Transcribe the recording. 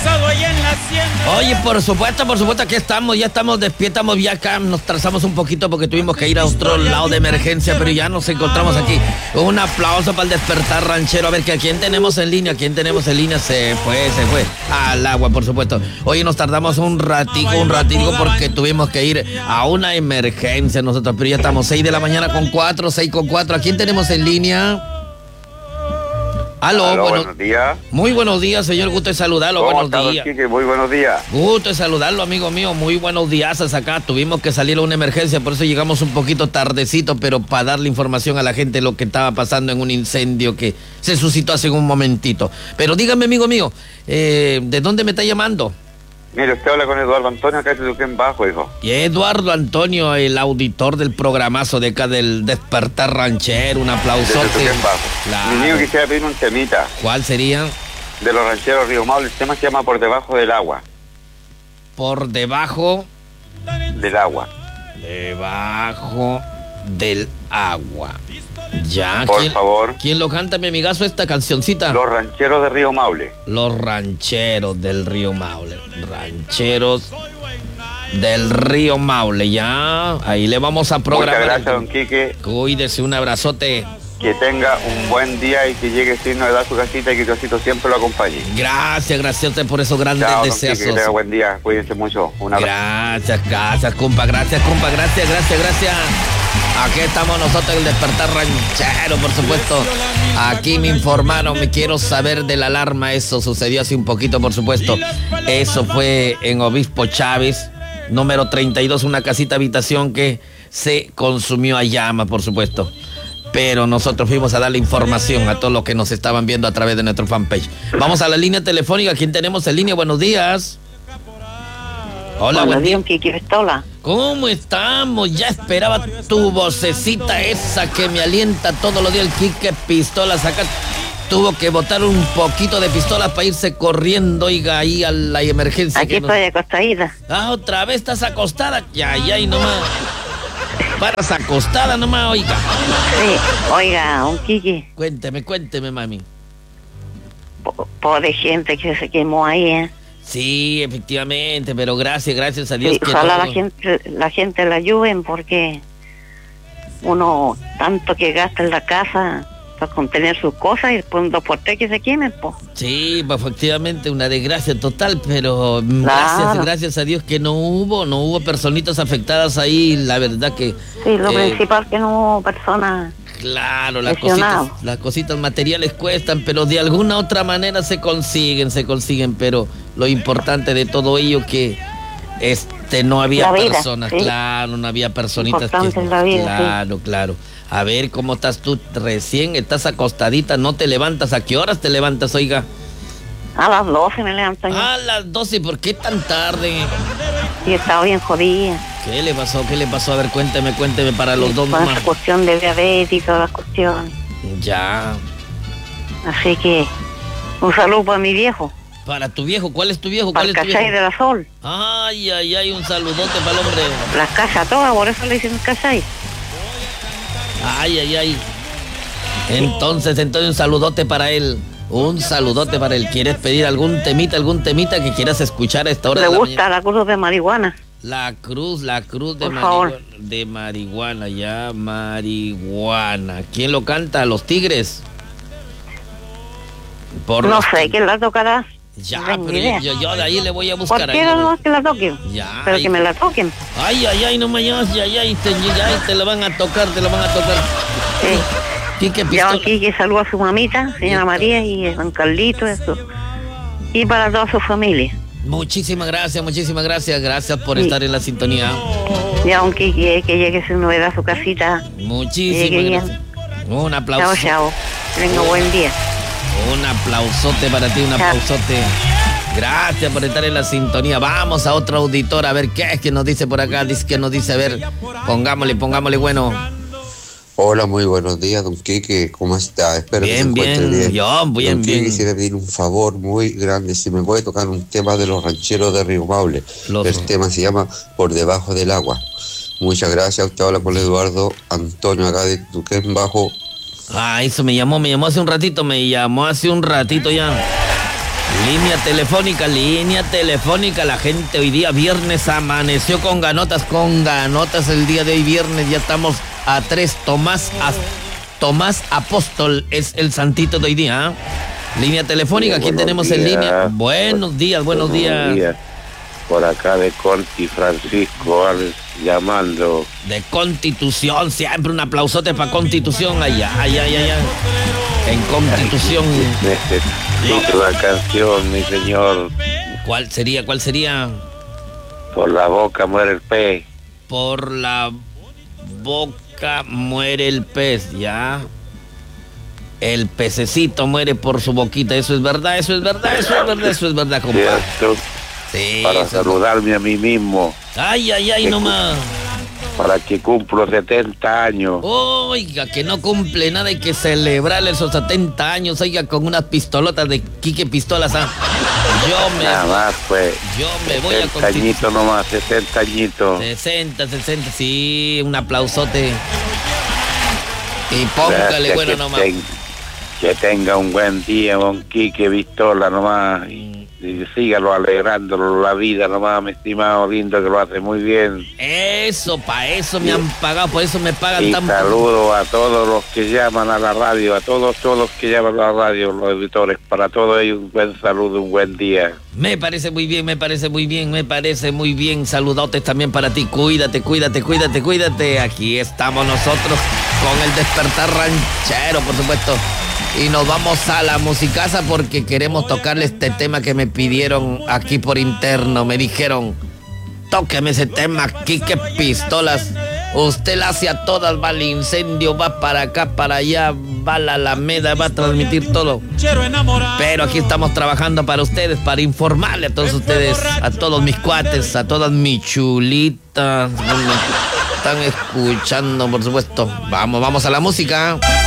Oye, por supuesto, aquí estamos, ya estamos despiertos, ya acá nos trazamos un poquito porque tuvimos que ir a otro lado de emergencia, pero ya nos encontramos aquí. Un aplauso para el despertar ranchero. A ver, que a quién tenemos en línea, se fue al agua, por supuesto. Hoy nos tardamos un ratico porque tuvimos que ir a una emergencia nosotros, pero ya estamos 6 de la mañana con 4, 6 con 4. ¿A quién tenemos en línea? Aló, buenos días. Muy buenos días, señor. Gusto de saludarlo. Buenos días. Quique? Muy buenos días. Gusto de saludarlo, amigo mío. Muy buenos días acá. Tuvimos que salir a una emergencia, por eso llegamos un poquito tardecito, pero para darle información a la gente de lo que estaba pasando en un incendio que se suscitó hace un momentito. Pero dígame, amigo mío, ¿de dónde me está llamando? Mire, usted habla con Eduardo Antonio, acá de Tuquén Bajo, hijo. Y Eduardo Antonio, el auditor del programazo de acá del Despertar Ranchero, un aplauso. De Tuquén Bajo. Claro. Mi niño quisiera pedir un temita. ¿Cuál sería? De los rancheros Río Maule. El tema se llama Por Debajo del Agua. Por debajo del agua. Debajo del agua. Ya, por favor. ¿Quién lo canta, mi amigazo, esta cancioncita? Los rancheros de Río Maule. Los rancheros del Río Maule. Rancheros del Río Maule, ya. Ahí le vamos a programar. Muchas gracias, don Quique. Cuídese, un abrazote. Que tenga un buen día y que llegue sin novedad a su casita y que Diosito siempre lo acompañe. Gracias a usted por esos grandes deseos. Que tenga buen día, cuídense mucho. Un abrazo. Gracias, compa, gracias. Aquí estamos nosotros en el Despertar Ranchero, por supuesto. Aquí me informaron, me quiero saber de la alarma. Eso sucedió hace un poquito, por supuesto. Eso fue en Obispo Chávez, número 32, una casita habitación que se consumió a llama, por supuesto. Pero nosotros fuimos a darle información a todos los que nos estaban viendo a través de nuestro fanpage. Vamos a la línea telefónica. ¿Quién tenemos en línea? Buenos días. Hola, buenos días, Quique Pistola. ¿Cómo estamos? Ya esperaba tu vocecita esa que me alienta todos los días. El Quique Pistolas acá tuvo que botar un poquito de pistolas para irse corriendo, oiga, ahí a la emergencia. Aquí estoy acostadita. ¿Otra vez estás acostada? Ya, y nomás. Paras acostada nomás, oiga. Sí, oiga, un Quique. Cuénteme, mami. Pobre gente que se quemó ahí, ¿eh? Sí, efectivamente, pero gracias a Dios. Sí, que ojalá todo... la gente la ayuden, porque uno tanto que gasta en la casa para contener sus cosas y después un 2x3 que se quemen, pues. Sí, efectivamente, una desgracia total, pero claro. Gracias a Dios que no hubo personitas afectadas ahí, la verdad que... Sí, lo principal que no hubo personas... Claro, las cositas materiales cuestan, pero de alguna otra manera se consiguen, pero lo importante de todo ello que no había personas, sí. Claro, no había personitas que... La vida, claro. A ver, ¿cómo estás tú? Recién estás acostadita, no te levantas. ¿A qué horas te levantas, oiga? A las 12 me levanto. A las 12, ¿por qué tan tarde? Sí, estaba bien jodida. ¿Qué le pasó? A ver, cuénteme para los dos más. Más. Cuestión de diabetes y todas las cuestiones. Ya. Así que, un saludo para mi viejo. ¿Para tu viejo? ¿Cuál es tu viejo? Para el Cachay de la Sol. Ay, un saludote para el hombre. Las casas todas, por eso le dicen Cachay. Ay. Entonces un saludote para él. ¿Quieres pedir algún temita que quieras escuchar a esta hora? Le gusta la cruz de marihuana. La cruz de marihuana, ya, marihuana. ¿Quién lo canta? ¿Los Tigres? No sé, ¿quién la tocará? Ya, pero yo de ahí le voy a buscar. Cualquiera no que la toquen. Ya. Pero que me la toquen. Ay, no me llamas, ya, te la van a tocar. Sí. Quique Pistola. Aquí que saluda a su mamita, señora María y a Juan Carlito, eso. Y para toda su familia. Muchísimas gracias. Gracias por estar en la sintonía. Ya, aunque que llegue sin novedad a su casita. Muchísimas gracias. Un aplauso. Chao. Tenga buen día. Un aplausote para ti, un aplausote. Gracias por estar en la sintonía. Vamos a otro auditor a ver qué es que nos dice por acá. A ver, pongámosle bueno. Hola, muy buenos días, don Quique, ¿cómo está? Espero que se encuentre bien. Yo, bien. Quisiera pedir un favor muy grande, si me puede tocar un tema de los rancheros de Río Maule. El tema se llama Por Debajo del Agua. Muchas gracias, usted habla con Eduardo Antonio, acá de Tuquén Bajo. Eso me llamó hace un ratito ya. Línea telefónica, la gente hoy día viernes amaneció con ganotas el día de hoy viernes, ya estamos a 3, Tomás Apóstol es el santito de hoy día, ¿eh? Línea telefónica, sí, ¿quién tenemos en línea? Buenos días. Por acá de Conti, Francisco, llamando. De Constitución, siempre un aplausote para Constitución, allá. En Constitución. Necesito la canción, mi señor. ¿Cuál sería? Por la boca muere el pez. Por la boca muere el pez, ya. El pececito muere por su boquita, eso es verdad, compadre. ¿Cierto? Sí, para saludarme a mí mismo. Ay, nomás. Para que cumplo 70 años. Oiga, que no cumple nada, hay que celebrar esos 70 años, oiga, con unas pistolotas de Quique Pistolas, ¿ah? Nada más, pues. Yo me voy a 60 añitos nomás, 60 añitos. 60, sí, un aplausote. Y póngale, gracias, bueno, nomás. Que tenga un buen día, don Quique Pistola nomás. Y sígalo alegrándolo la vida nomás, mi estimado lindo, que lo hace muy bien. Eso, para eso me han pagado, por eso me pagan y tan... saludo a todos los que llaman a la radio, a todos los que llaman a la radio, los editores, para todos ellos un buen saludo, un buen día. Me parece muy bien, saludotes también para ti, cuídate, aquí estamos nosotros con el despertar ranchero, por supuesto. Y nos vamos a la musicaza porque queremos tocarle este tema que me pidieron aquí por interno. Me dijeron, tóqueme ese tema, Quique Pistolas. Usted la hace a todas, va al incendio, va para acá, para allá, va a la Alameda, va a transmitir todo. Pero aquí estamos trabajando para ustedes, para informarle a todos ustedes, a todos mis cuates, a todas mis chulitas. Están escuchando, por supuesto. Vamos a la música.